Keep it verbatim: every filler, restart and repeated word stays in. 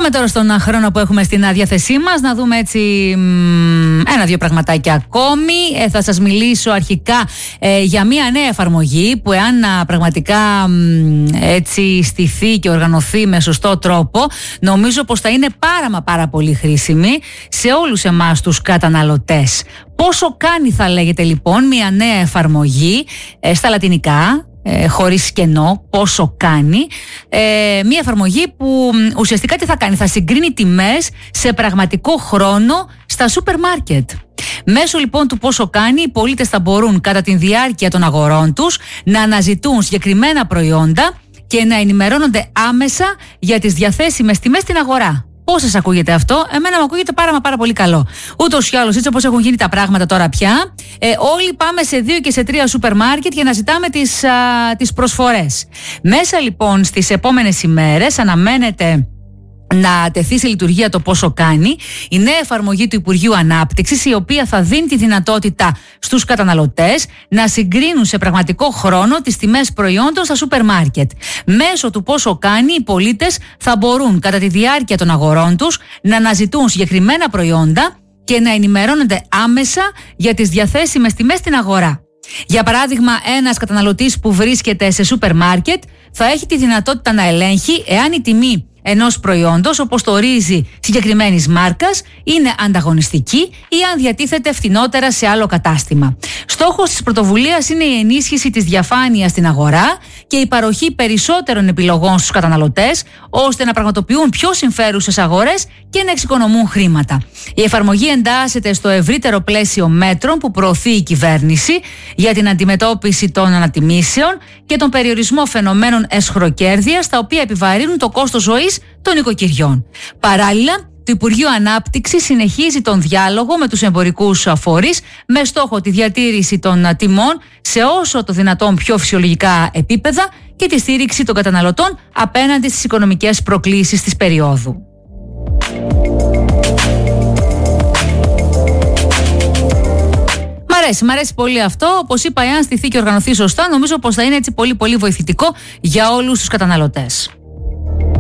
Πάμε τώρα στον χρόνο που έχουμε στην διάθεσή μας να δούμε έτσι ένα-δύο πραγματάκια ακόμη. Ε, θα σας μιλήσω αρχικά ε, για μια νέα εφαρμογή που εάν α, πραγματικά μ, έτσι στηθεί και οργανωθεί με σωστό τρόπο, νομίζω πως θα είναι πάρα μα πάρα πολύ χρήσιμη σε όλους εμάς τους καταναλωτές. Πόσο κάνει, θα λέγεται λοιπόν, μια νέα εφαρμογή ε, στα λατινικά, Ε, χωρίς κενό, πόσο κάνει, ε, μια εφαρμογή που ουσιαστικά τι θα κάνει, θα συγκρίνει τιμές σε πραγματικό χρόνο στα σούπερ μάρκετ. Μέσω λοιπόν του πόσο κάνει, οι πολίτες θα μπορούν κατά τη διάρκεια των αγορών τους να αναζητούν συγκεκριμένα προϊόντα και να ενημερώνονται άμεσα για τις διαθέσιμες τιμές στην αγορά. Πώς σας ακούγεται αυτό? Εμένα μου ακούγεται πάρα μα πάρα πολύ καλό. Ούτως ή άλλως, έτσι όπως έχουν γίνει τα πράγματα τώρα πια, ε, όλοι πάμε σε δύο και σε τρία σούπερ μάρκετ για να ζητάμε τις, α, τις προσφορές. Μέσα λοιπόν στις επόμενες ημέρες αναμένεται να τεθεί σε λειτουργία το πόσο κάνει η νέα εφαρμογή του Υπουργείου Ανάπτυξης, η οποία θα δίνει τη δυνατότητα στους καταναλωτές να συγκρίνουν σε πραγματικό χρόνο τις τιμές προϊόντων στα σούπερ μάρκετ. Μέσω του πόσο κάνει, οι πολίτες θα μπορούν κατά τη διάρκεια των αγορών τους να αναζητούν συγκεκριμένα προϊόντα και να ενημερώνονται άμεσα για τις διαθέσιμες τιμές στην αγορά. Για παράδειγμα, ένας καταναλωτής που βρίσκεται σε σούπερ μάρκετ θα έχει τη δυνατότητα να ελέγχει εάν η τιμή ενός προϊόντος, όπως το ορίζει συγκεκριμένης μάρκας, είναι ανταγωνιστική ή αν διατίθεται φθηνότερα σε άλλο κατάστημα. Στόχος της πρωτοβουλίας είναι η ενίσχυση της διαφάνειας στην αγορά και η παροχή περισσότερων επιλογών στους καταναλωτές, ώστε να πραγματοποιούν πιο συμφέρουσες αγορές και να εξοικονομούν χρήματα. Η εφαρμογή εντάσσεται στο ευρύτερο πλαίσιο μέτρων που προωθεί η κυβέρνηση για την αντιμετώπιση των ανατιμήσεων και τον περιορισμό φαινομένων εσχροκέρδειας, τα οποία επιβαρύνουν το κόστος ζωής των οικοκυριών. Παράλληλα, το Υπουργείο Ανάπτυξης συνεχίζει τον διάλογο με τους εμπορικούς φορείς με στόχο τη διατήρηση των τιμών σε όσο το δυνατόν πιο φυσιολογικά επίπεδα και τη στήριξη των καταναλωτών απέναντι στις οικονομικές προκλήσεις της περίοδου. Μ' αρέσει, μ' αρέσει πολύ αυτό. Όπως είπα, εάν στηθεί και οργανωθεί σωστά, νομίζω πως θα είναι έτσι πολύ πολύ βοηθητικό για όλους τους καταναλωτές.